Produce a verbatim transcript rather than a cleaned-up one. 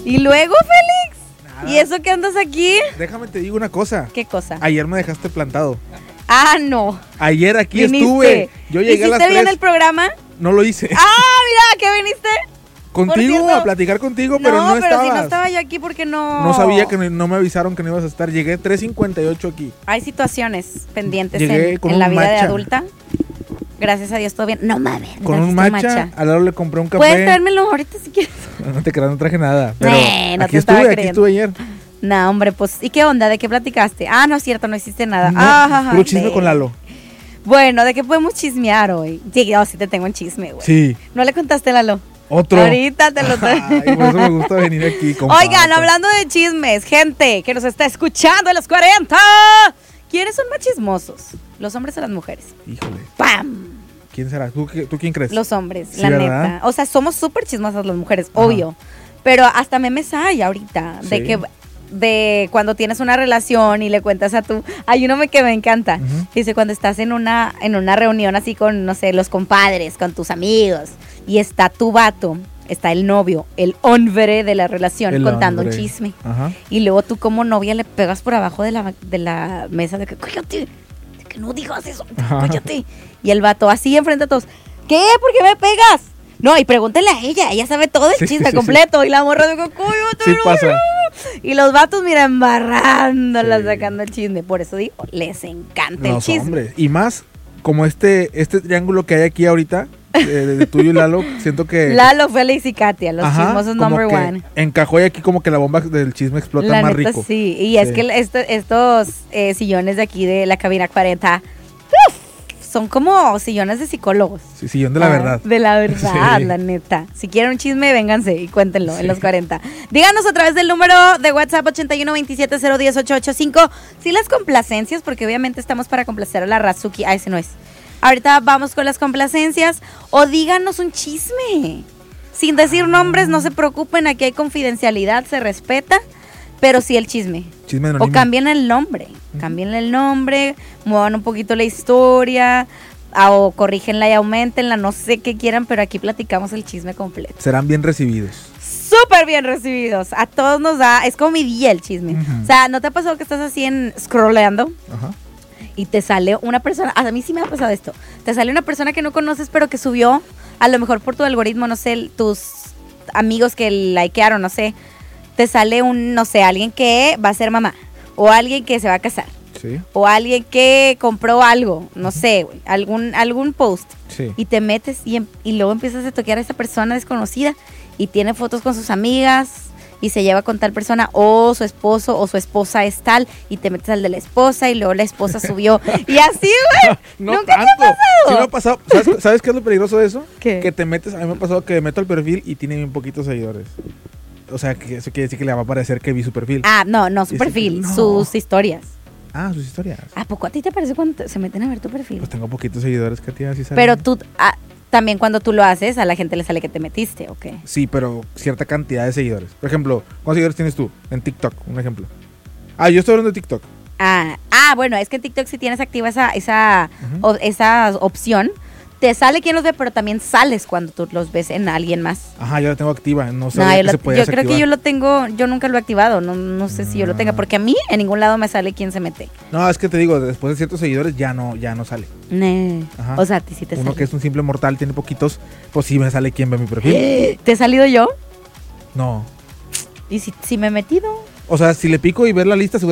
¿Y luego, Félix? Nada. ¿Y eso que andas aquí? Déjame te digo una cosa. ¿Qué cosa? Ayer me dejaste plantado. Ah, no. Ayer aquí Viniste. estuve. Yo llegué a las ¿Hiciste bien tres. el programa? No lo hice. ¡Ah, mira! ¿Qué viniste? Contigo, cierto. a platicar contigo, pero no, pero estabas. si no estaba yo aquí, ¿por qué no? No sabía que no, no me avisaron que no ibas a estar. Llegué tres cincuenta y ocho aquí. Hay situaciones pendientes Llegué en, con en un la vida de matcha. adulta. Gracias a Dios, todo bien. No mames. Con un trajiste matcha, al lado le compré un café. Puedes traérmelo ahorita si quieres. No te creas, no traje nada. Pero Eh, no aquí te estaba estuve, aquí creyendo. estuve ayer. No, hombre, pues, ¿y qué onda? ¿De qué platicaste? Ah, no es cierto, no hiciste nada. No, ah, puro chisme de- con Lalo. Bueno, ¿de qué podemos chismear hoy? Sí, yo sí te tengo un chisme, güey. Sí, ¿No le contaste, Lalo? otro. Ahorita te lo Ay, por eso me gusta venir aquí. comparto. Oigan, hablando de chismes, gente que nos está escuchando en los cuarenta. ¿Quiénes son más chismosos? ¿Los hombres o las mujeres? Híjole, ¡Pam! ¿quién será? ¿Tú, qué- tú quién crees? Los hombres, Sí, la ¿verdad? neta. O sea, somos súper chismosas las mujeres, Ajá. obvio. Pero hasta memes hay ahorita. De Sí. que de cuando tienes una relación y le cuentas a tu... Hay uno me- que me encanta. Ujú. Dice, cuando estás en una, en una reunión así con, no sé, los compadres, con tus amigos, y está tu vato, está el novio, el hombre de la relación, El contando hombre. un chisme. Ajá. Y luego tú como novia le pegas por abajo de la, de la mesa de que, cállate, de que no digas eso, Ajá. cállate. Y el vato así enfrente a todos, ¿qué? ¿Por qué me pegas? No, y pregúntenle a ella, ella sabe todo el Sí, chisme sí, sí. completo. Y la morra de que, cállate, Sí no, pasa. no". Y los vatos, mira, embarrándola, Sí. sacando el chisme. Por eso digo, les encanta el Los chisme. hombres. Y más, como este, este triángulo que hay aquí ahorita, de, de tuyo y Lalo, siento que... Lalo, Félix y Katia, los Ajá, chismosos como number que one. Encajó y aquí como que la bomba del chisme explota La más neta, rico. sí. Y es Sí. que esto- estos eh, sillones de aquí de la cabina cuarenta uf, son como sillones de psicólogos. Sí, sillón de la Ah, verdad. De la verdad, Sí. la neta. Si quieren un chisme, vénganse y cuéntenlo Sí. en los cuarenta. Díganos a través del número de WhatsApp ochenta y uno veintisiete cero diez ocho ocho cinco. Sí, las complacencias, porque obviamente estamos para complacer a la Razuki. Ah, ese no es. Ahorita vamos con las complacencias. O díganos un chisme. Sin decir nombres, no se preocupen. Aquí hay confidencialidad, se respeta. Pero sí el chisme. Chisme O anónimo. cambien el nombre. Cambien el nombre, muevan un poquito la historia, a- o corrígenla y aumentenla, no sé qué quieran, pero aquí platicamos el chisme completo. Serán bien recibidos. Súper bien recibidos. A todos nos da, es como mi día el chisme. Ujú. O sea, ¿no te ha pasado que estás así en scrolleando Ajá. y te sale una persona? A mí sí me ha pasado esto. Te sale una persona que no conoces, pero que subió, a lo mejor por tu algoritmo, no sé, el- tus amigos que likearon, no sé. Te sale un, no sé, alguien que va a ser mamá, o alguien que se va a casar, Sí, o alguien que compró algo, no sé, güey, algún, algún post. sí. Y te metes y, em- y luego empiezas a toquear a esa persona desconocida y tiene fotos con sus amigas y se lleva con tal persona, o su esposo o su esposa es tal, y te metes al de la esposa y luego la esposa subió. Y así, güey. No ¿Nunca te ha tanto. pasado? Sí me ha pasado. ¿Sabes, ¿Sabes qué es lo peligroso de eso? ¿Qué? Que te metes, a mí me ha pasado que me meto al perfil y tiene bien poquitos seguidores. O sea, que eso quiere decir que le va a parecer que vi su perfil. Ah, no, no, su Dice perfil, que no. sus historias. Ah, sus historias. ¿A poco a ti te parece cuando te- se meten a ver tu perfil? Pues tengo poquitos seguidores, Katia, así sale. Pero tú, ah, también cuando tú lo haces, a la gente le sale que te metiste, ¿ok? Sí, pero cierta cantidad de seguidores. Por ejemplo, ¿cuántos seguidores tienes tú? En TikTok, un ejemplo. Ah, yo estoy hablando de TikTok. Ah, ah, bueno, es que en TikTok si tienes activa esa, esa, Ujú. o- esa opción, te sale quien los ve, pero también sales cuando tú los ves en alguien más. Ajá, yo la tengo activa. No No, sabía yo, que lo- se podía yo creo que desactivar. yo lo tengo, yo nunca lo he activado, no, no sé si yo lo tenga, Ah. porque a mí en ningún lado me sale quién se mete. No, es que te digo, después de ciertos seguidores ya no, ya no sale. Ne. Ajá. O sea, a ti sí te Uno sale. que es un simple mortal, tiene poquitos, pues sí me sale quién ve mi perfil. ¿Te he salido yo? No. ¿Y si, si me he metido? O sea, si le pico y ver la lista,